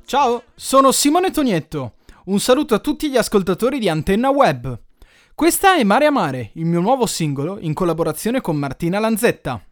Ciao, sono Simone Tonietto. Un saluto a tutti gli ascoltatori di Antenna Web. Questa è Mare a Mare, il mio nuovo singolo in collaborazione con Martina Lanzetta.